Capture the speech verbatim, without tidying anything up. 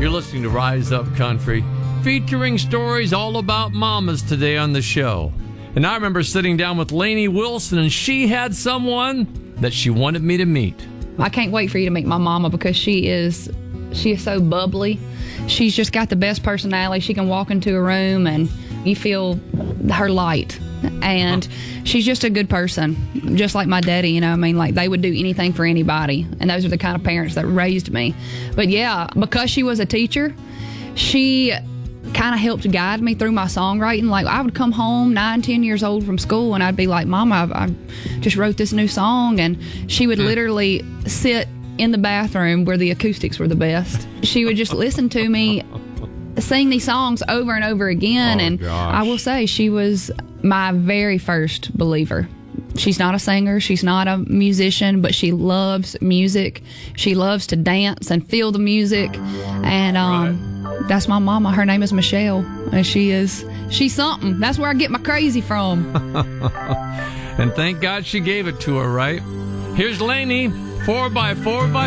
You're listening to Rise Up Country, featuring stories all about mamas today on the show. And I remember sitting down with Lainey Wilson, and she had someone that she wanted me to meet. I can't wait for you to meet my mama because she is she is so bubbly. She's just got the best personality. She can walk into a room and you feel her light. And she's just a good person, just like my daddy, you know. I mean, like, they would do anything for anybody. And those are the kind of parents that raised me. But yeah, because she was a teacher, she kind of helped guide me through my songwriting. Like, I would come home nine, ten years old from school, and I'd be like, Mama, I, I just wrote this new song. And she would literally sit in the bathroom where the acoustics were the best. She would just listen to me sing these songs over and over again. Oh, and gosh. I will say she was my very first believer. She's not a singer, she's not a musician, but she loves music. She loves to dance and feel the music. And um right. That's my mama. Her name is Michelle, and she is she's something. That's where I get my crazy from. And thank God she gave it to her, right? Here's Lainey, four by four by